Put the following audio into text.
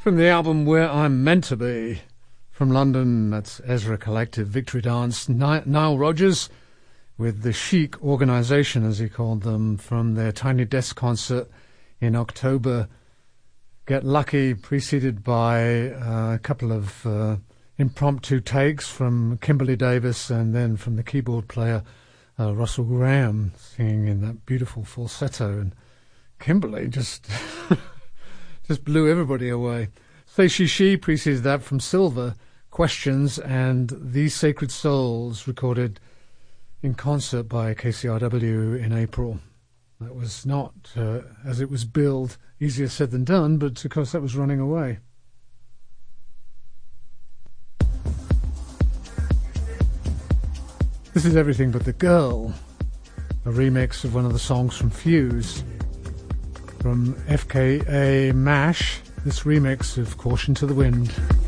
From the album Where I'm Meant to Be, from London, that's Ezra Collective, Victory Dance, Nile Rodgers with the Chic Organisation, as he called them, from their Tiny Desk concert in October. Get Lucky, preceded by a couple of impromptu takes from Kimberly Davis and then from the keyboard player Russell Graham singing in that beautiful falsetto. And Kimberly just blew everybody away. Say She preceded that from Silver, Questions, and These Sacred Souls, recorded in concert by KCRW in April. That was not, as it was billed, easier said than done, but of course that was running away. This is Everything But the Girl, a remix of one of the songs from Fuse. From FKA MASH, this remix of Caution to the Wind.